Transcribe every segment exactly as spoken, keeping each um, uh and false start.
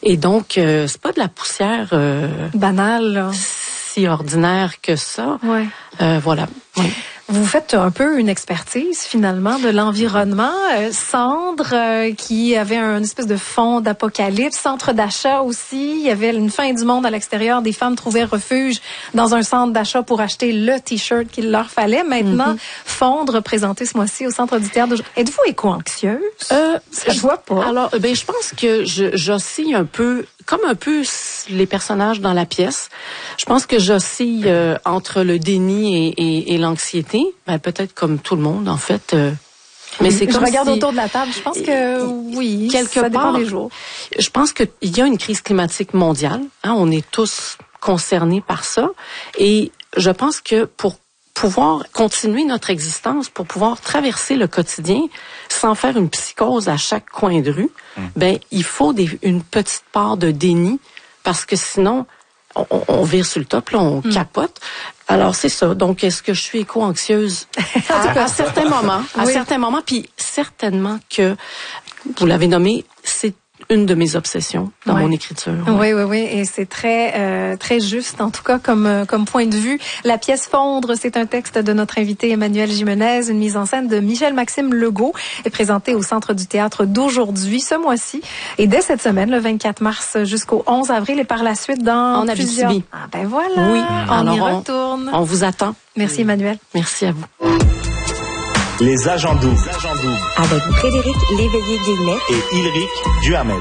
Et donc, euh, c'est pas de la poussière euh, banale, là. Si ordinaire que ça. Ouais. Euh, voilà. Oui. Vous faites un peu une expertise, finalement, de l'environnement. Euh, Cendre, euh, qui avait un espèce de fond d'apocalypse. Centre d'achat aussi. Il y avait une fin du monde à l'extérieur. Des femmes trouvaient refuge dans un centre d'achat pour acheter le T-shirt qu'il leur fallait. Maintenant, mm-hmm. Fondre, présenté ce mois-ci au Centre du Théâtre. Êtes-vous éco-anxieuse? Euh, je vois pas. Alors, ben, je pense que je, j'oscille un peu, comme un peu les personnages dans la pièce. Je pense que j'oscille euh, entre le déni et, et, et l'anxiété. Ben, peut-être comme tout le monde, en fait. Euh, mais c'est je comme regarde si, autour de la table. Je pense que oui, quelque ça dépend part, des jours. Je pense qu'il y a une crise climatique mondiale. Hein, on est tous concernés par ça. Et je pense que pour pouvoir continuer notre existence, pour pouvoir traverser le quotidien sans faire une psychose à chaque coin de rue, mmh. ben il faut des, une petite part de déni parce que sinon on, on vire sur le top, là, on mmh. capote. Alors c'est ça. Donc est-ce que je suis éco-anxieuse à, à certains moments, à oui. certains moments, puis certainement que vous l'avez nommé, c'est une de mes obsessions dans ouais. mon écriture. Ouais. Oui, oui, oui, et c'est très, euh, très juste, en tout cas, comme, comme point de vue. La pièce Fondre, c'est un texte de notre invité Emmanuelle Gimenez, une mise en scène de Michel-Maxime Legault, est présentée au Centre du Théâtre d'aujourd'hui, ce mois-ci, et dès cette semaine, le vingt-quatre mars jusqu'au onze avril, et par la suite dans en plusieurs... Abitibi. Ah ben voilà, oui. on Alors y retourne. On, on vous attend. Merci Emmanuelle. Merci à vous. Les agents doubles. Avec Frédéric Léveillé-Guillet et Ulrich Duhamel.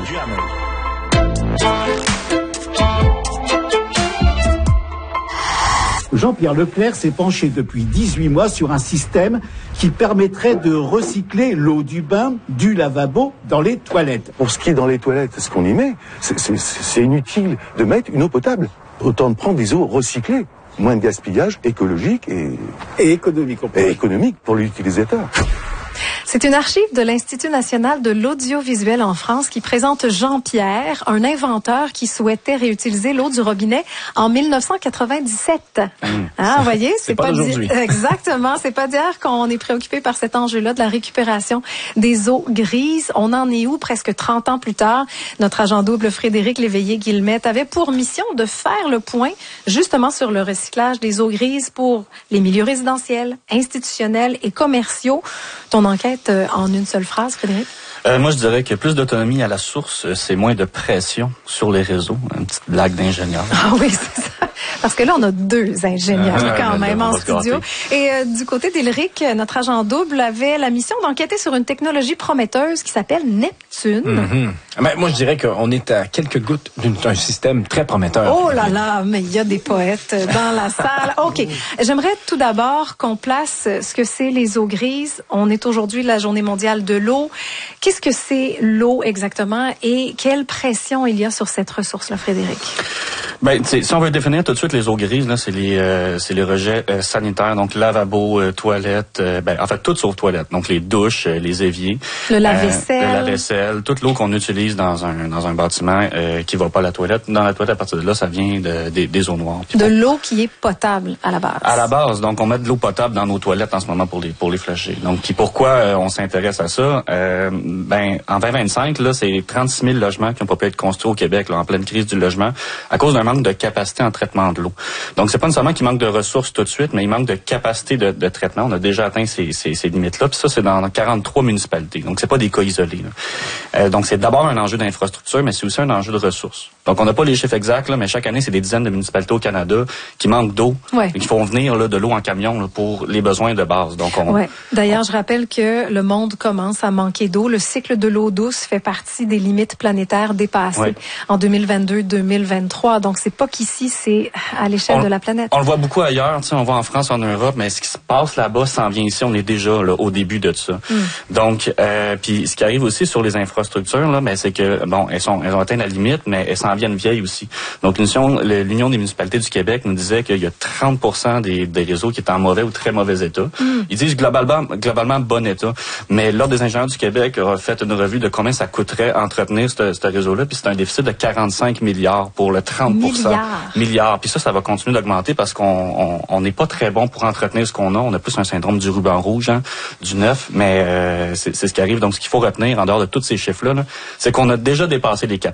Jean-Pierre Leclerc s'est penché depuis dix-huit mois sur un système qui permettrait de recycler l'eau du bain, du lavabo dans les toilettes. Pour ce qui est dans les toilettes, ce qu'on y met, c'est, c'est, c'est inutile de mettre une eau potable. Autant de prendre des eaux recyclées. Moins de gaspillage écologique et, et économique, et économique pour l'utilisateur. C'est une archive de l'Institut national de l'audiovisuel en France qui présente Jean-Pierre, un inventeur qui souhaitait réutiliser l'eau du robinet en mille neuf cent quatre-vingt-dix-sept. Mmh, hein, vous voyez, c'est, c'est pas, pas d'aujourd'hui. Di- Exactement, c'est pas d'hier qu'on est préoccupé par cet enjeu-là de la récupération des eaux grises. On en est où presque trente ans plus tard? Notre agent double Frédéric Léveillé-Guillemette avait pour mission de faire le point justement sur le recyclage des eaux grises pour les milieux résidentiels, institutionnels et commerciaux. Ton enquête en une seule phrase, Frédéric? Euh, moi, je dirais que plus d'autonomie à la source, c'est moins de pression sur les réseaux. Une petite blague d'ingénieur. Ah oui, c'est ça. Parce que là, on a deux ingénieurs ah, quand même en studio. Et euh, du côté d'Ulrich, notre agent double avait la mission d'enquêter sur une technologie prometteuse qui s'appelle Neptune. Mm-hmm. Mais moi, je dirais qu'on est à quelques gouttes d'un système très prometteur. Oh là là, mais il y a des poètes dans la salle. OK. J'aimerais tout d'abord qu'on place ce que c'est les eaux grises. On est aujourd'hui la journée mondiale de l'eau. Qu'est-ce que c'est l'eau exactement et quelle pression il y a sur cette ressource-là, Frédéric? Ben, si on veut définir tout de suite les eaux grises, là, c'est les, euh, c'est les rejets euh, sanitaires, donc lavabo, euh, toilettes, euh, ben, en fait tout sauf toilettes, donc les douches, euh, les éviers, le lave-vaisselle, euh, le lave-vaisselle, toute l'eau qu'on utilise dans un dans un bâtiment euh, qui va pas à la toilette. Dans la toilette, à partir de là, ça vient de, de, des eaux noires. Puis de pour... l'eau qui est potable à la base. À la base, donc on met de l'eau potable dans nos toilettes en ce moment pour les pour les flusher. Donc, puis pourquoi euh, on s'intéresse à ça euh, Ben, en vingt vingt-cinq, là, c'est trente-six mille logements qui ont pas pu être construits au Québec, là, en pleine crise du logement, à cause d'un manque de capacité en traitement de l'eau. Donc, c'est pas nécessairement qu'il manque de ressources tout de suite, mais il manque de capacité de, de traitement. On a déjà atteint ces, ces, ces limites-là. Puis ça, c'est dans quarante-trois municipalités. Donc, c'est pas des cas isolés. Euh, donc, c'est d'abord un enjeu d'infrastructure, mais c'est aussi un enjeu de ressources. Donc, on n'a pas les chiffres exacts, là, mais chaque année, c'est des dizaines de municipalités au Canada qui manquent d'eau ouais. et qui font venir là, de l'eau en camion là, pour les besoins de base. Donc, on, ouais. D'ailleurs, on... je rappelle que le monde commence à manquer d'eau. Le cycle de l'eau douce fait partie des limites planétaires dépassées ouais. en deux mille vingt-deux deux mille vingt-trois. Donc, c'est pas qu'ici, c'est à l'échelle on, de la planète. On le voit beaucoup ailleurs, tu sais, on voit en France, en Europe, mais ce qui se passe là-bas s'en vient ici, on est déjà là, au début de ça. Mm. Donc, euh, puis ce qui arrive aussi sur les infrastructures, là, mais c'est que bon, elles sont, elles ont atteint la limite, mais elles s'en viennent vieilles aussi. Donc, l'Union, l'Union des municipalités du Québec nous disait qu'il y a trente pour cent des, des réseaux qui étaient en mauvais ou très mauvais état. Mm. Ils disent globalement, globalement bon état, mais l'Ordre des ingénieurs du Québec a fait une revue de combien ça coûterait entretenir ce, ce réseau-là, puis c'est un déficit de quarante-cinq milliards pour le trente pour cent. Milliards. Milliards. Puis ça, ça va continuer d'augmenter parce qu'on on n'est pas très bon pour entretenir ce qu'on a. On a plus un syndrome du ruban rouge, hein, du neuf, mais euh, c'est, c'est ce qui arrive. Donc, ce qu'il faut retenir, en dehors de tous ces chiffres-là, là, c'est qu'on a déjà dépassé les capacités.